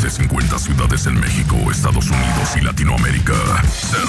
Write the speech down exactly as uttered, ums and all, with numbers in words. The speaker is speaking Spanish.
de cincuenta ciudades en México, Estados Unidos y Latinoamérica.